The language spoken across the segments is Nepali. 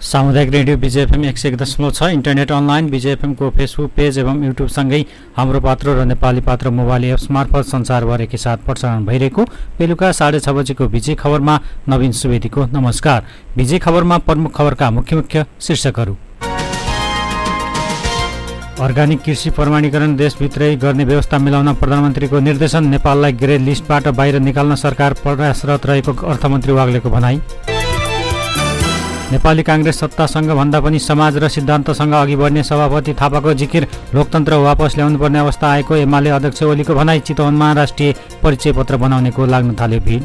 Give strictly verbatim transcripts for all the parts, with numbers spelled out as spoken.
सामुदायिक रेडियो विजय एफएम एक सय एक दशमलव छ इन्टरनेट अनलाइन विजय एफएमको फेसबुक पेज एवं युट्युबसँगै हाम्रो पात्र र नेपाली पात्र मोबाइल एप्स मार्फत संसारभर एकैसाथ प्रसारण भइरहेको बेलुका साढे छ बजेको विजय खबरमा नवीन सुवेदीको नमस्कार। विजय खबरमा प्रमुख खबरका मुख्य मुख्य शीर्षकहरू। अर्गानिक कृषि प्रमाणीकरण देशभित्रै गर्ने व्यवस्था मिलाउन प्रधानमन्त्रीको निर्देशन। नेपाललाई ग्रे लिस्टबाट बाहिर निकाल्न सरकार प्रयासरत रहेको अर्थमन्त्री वाग्लेको भनाई। नेपाली कांग्रेस सत्तासँग भन्दा पनि समाज र सिद्धान्तसँग अघि बढ्ने सभापति थापाको जिकिर। लोकतन्त्र वापस ल्याउनुपर्ने अवस्था आएको एमाले अध्यक्ष ओलीको भनाई। चितवनमा राष्ट्रिय परिचय पत्र बनाउनेको लाग्न थाल्यो भिड।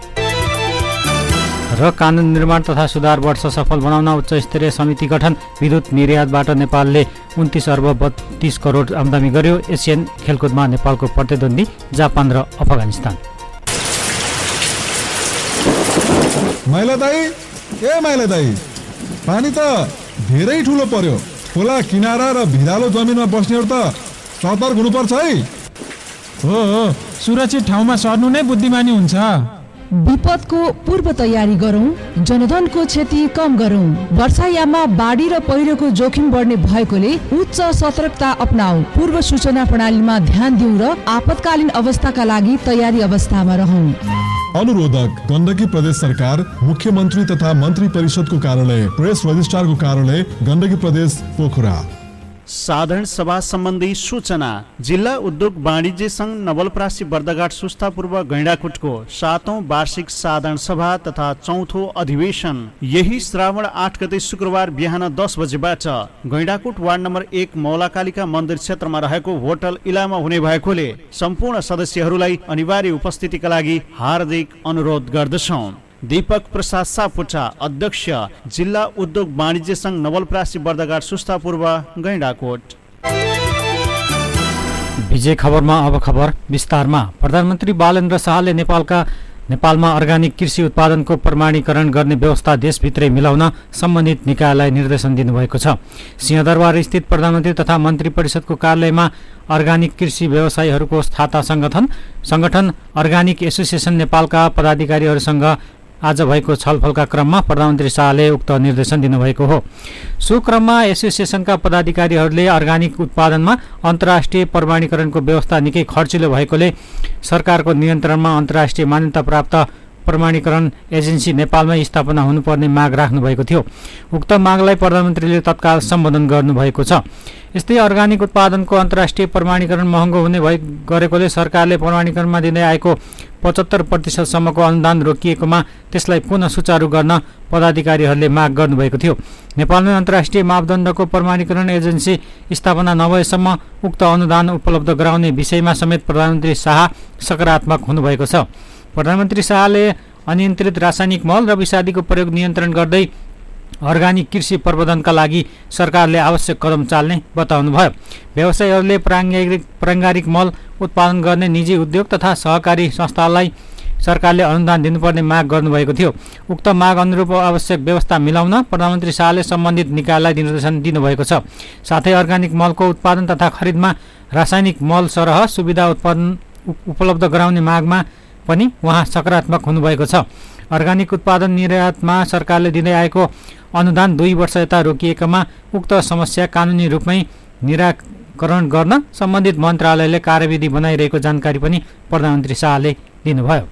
र कानुन निर्माण तथा सुधार वर्ष सफल बनाउन उच्च स्तरीय समिति गठन। विद्युत निर्यातबाट नेपालले उन्तीस अर्ब बत्तीस करोड आमदानी गर्यो। एसियन खेलकुदमा नेपालको प्रतिद्वन्दी जापान र अफगानिस्तान। माइला दाई ए माइला दाई पानी त धेरै ठुलो पर्यो। खोला किनारा र भिरालो जमिनमा बस्नेहरू त सतर्क हुनुपर्छ है। हो हो सुरक्षित ठाउँमा सर्नु नै बुद्धिमानी हुन्छ। विपदको पूर्व तयारी गरौं, जनधनको क्षति कम गरौं। वर्षायाममा बाढी र पहिरोको जोखिम बढ्ने भएकोले उच्च सतर्कता अपनाऊ। पूर्व सूचना प्रणालीमा ध्यान दिउँ र आपतकालीन अवस्थाका लागि तयारी अवस्थामा रहौं। अनुरोधक गण्डकी प्रदेश सरकार, मुख्यमन्त्री तथा मन्त्री परिषदको कार्यालय, प्रेस रजिस्ट्रारको कार्यालय, गण्डकी प्रदेश पोखरा। साधारण सभा सम्बन्धी सूचना। जिल्ला उद्योग वाणिज्य संघ नवलपरासी बर्दघाट सुस्तापूर्व गैंडाकोटको सातौं वार्षिक साधारण सभा तथा चौथो अधिवेशन यही श्रावण आठ गते शुक्रबार बिहान दस बजेबाट गैंडाकोट वार्ड नम्बर एक मौलाकालिका मन्दिर क्षेत्रमा रहेको होटल इलामा हुने भएकोले सम्पूर्ण सदस्यहरूलाई अनिवार्य उपस्थितिका लागि हार्दिक अनुरोध गर्दछौं। दीपक प्रसाद सापुटा, अध्यक्ष, जिल्ला उद्योग वाणिज्य संघ नवलपरासी बर्दघाट सुस्तापूर्व गैंडाकोट। विजय खबरमा अब खबर विस्तारमा। प्रधानमन्त्री बालेन्द्र शाहले नेपालका नेपालमा अर्गानिक कृषि उत्पादनको प्रमाणीकरण गर्ने व्यवस्था देशभित्रै मिलाउन सम्बन्धित निकायलाई निर्देशन दिनुभएको छ। सिंहदरबार स्थित प्रधानमन्त्री तथा मन्त्री परिषदको कार्यालयमा अर्गानिक कृषि व्यवसायीहरूको खाता संगठन संगठन अर्गानिक एसोसिएसन नेपालका पदाधिकारीहरूसँग आज भएको छलफलका क्रममा प्रधानमन्त्री शाहले उक्त निर्देशन दिनुभएको हो। सो क्रममा एसोसिएसनका पदाधिकारीहरूले अर्गानिक उत्पादनमा अन्तर्राष्ट्रिय प्रमाणीकरणको व्यवस्था निकै खर्चिलो भएकोले सरकारको नियन्त्रणमा अन्तर्राष्ट्रिय मान्यता प्राप्त प्रमाणीकरण एजेन्सी नेपालमै स्थापना हुनुपर्ने माग राख्नुभएको थियो। उक्त मागलाई प्रधानमन्त्रीले तत्काल सम्बोधन गर्नुभएको छ। यस्तै अर्गानिक उत्पादनको अन्तर्राष्ट्रिय प्रमाणीकरण महँगो हुने भए गरेकोले सरकारले प्रमाणीकरणमा दिँदै आएको पचहत्तर प्रतिशतसम्मको अनुदान रोकिएकोमा त्यसलाई पुनः सुचारू गर्न पदाधिकारीहरूले माग गर्नुभएको थियो। नेपालमै अन्तर्राष्ट्रिय मापदण्डको प्रमाणीकरण एजेन्सी स्थापना नभएसम्म उक्त अनुदान उपलब्ध गराउने विषयमा समेत प्रधानमन्त्री शाह सकारात्मक हुनुभएको छ। प्रधानमन्त्री शाहले अनियन्त्रित रासायनिक मल र विषादीको प्रयोग नियन्त्रण गर्दै अर्गानिक कृषि प्रवर्धनका लागि सरकारले आवश्यक कदम चाल्ने बताउनुभयो। व्यवसायीहरूले प्राङ्गारिक प्राङ्गारिक मल उत्पादन गर्ने निजी उद्योग तथा सहकारी संस्थालाई सरकारले अनुदान दिनुपर्ने माग गर्नुभएको थियो। उक्त माग अनुरूप आवश्यक व्यवस्था मिलाउन प्रधानमन्त्री शाहले सम्बन्धित निकायलाई निर्देशन दिनुभएको छ। साथै अर्गानिक मलको उत्पादन तथा खरिदमा रासायनिक मल सरह सुविधा उत्पादन उपलब्ध गराउने मागमा पनि उहाँ सकारात्मक हुनुभएको छ। अर्गानिक उत्पादन निर्यातमा सरकारले दिँदै आएको अनुदान दुई वर्ष यता रोकिएकामा उक्त समस्या कानुनी रूपमै निराकरण गर्न सम्बन्धित मन्त्रालयले कार्यविधि बनाइरहेको जानकारी पनि प्रधानमन्त्री शाहले दिनुभयो।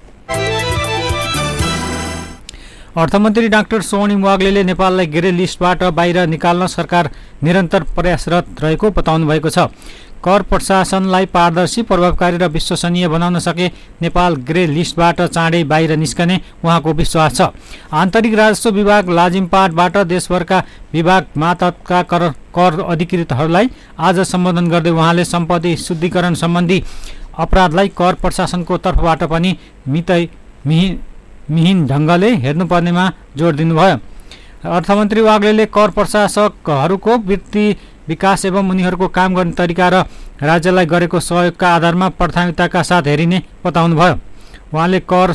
अर्थमन्त्री डाक्टर स्वर्णिम वाग्लेले नेपाललाई ग्रे लिस्टबाट बाहिर निकाल्न सरकार निरन्तर प्रयासरत रहेको बताउनु भएको छ। कर प्रशासनलाई पारदर्शी, प्रभावकारी र विश्वसनीय बनाउन सके नेपाल ग्रे लिस्टबाट चाँडै बाहिर निस्कने उहाँको विश्वास छ। आन्तरिक राजस्व विभाग लाजिमपाटबाट देशभरका विभाग मातहतका कर कर अधिकृतहरूलाई आज सम्बोधन गर्दै उहाँले सम्पत्ति शुद्धिकरण सम्बन्धी अपराधलाई कर प्रशासनको तर्फबाट पनि मितै मिहि मिहिन ढङ्गले हेर्नुपर्नेमा जोड दिनुभयो। अर्थमन्त्री वाग्लेले कर प्रशासकहरूको वृत्ति विकास एवं उनीहरूको काम गर्ने तरिका र राज्यलाई गरेको सहयोगका आधारमा प्राथमिकताका साथ हेरिने बताउनुभयो। उहाँले कर